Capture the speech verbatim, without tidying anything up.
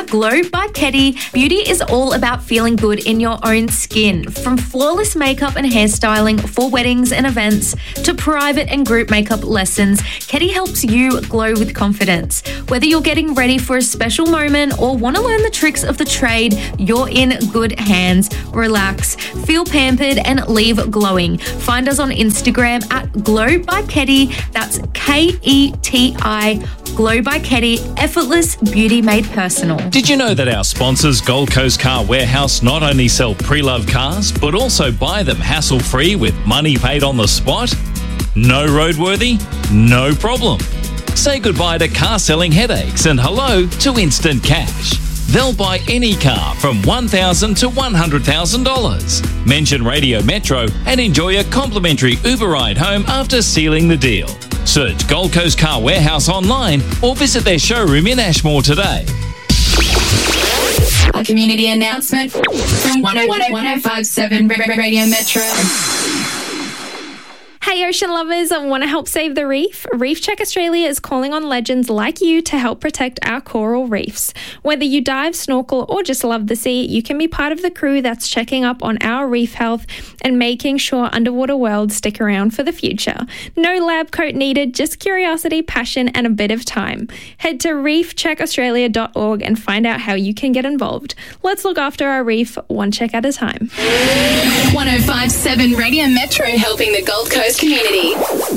Glow by Ketty, beauty is all about feeling good in your own skin. From flawless makeup and hairstyling for weddings and events to private and group makeup lessons, Ketty helps you glow with confidence. Whether you're getting ready for a special moment or want to learn the tricks of the trade, you're in good hands. Relax, feel pampered and leave glowing. Find us on Instagram at Glow by Ketty. That's K E T I, Glow by Ketty, effortless beauty made personal. Did you know that our sponsors, Gold Coast Car Warehouse, not only sell pre-loved cars, but also buy them hassle-free with money paid on the spot? No roadworthy? No problem. Say goodbye to car selling headaches and hello to instant cash. They'll buy any car from one thousand dollars to one hundred thousand dollars. Mention Radio Metro and enjoy a complimentary Uber ride home after sealing the deal. Search Gold Coast Car Warehouse online or visit their showroom in Ashmore today. A community announcement from one oh one oh five seven Radio Metro. Hey ocean lovers, I want to help save the reef? Reef Check Australia is calling on legends like you to help protect our coral reefs. Whether you dive, snorkel or just love the sea, you can be part of the crew that's checking up on our reef health and making sure underwater worlds stick around for the future. No lab coat needed, just curiosity, passion and a bit of time. Head to reef check australia dot org and find out how you can get involved. Let's look after our reef one check at a time. one oh five point seven Radio Metro, helping the Gold Coast community.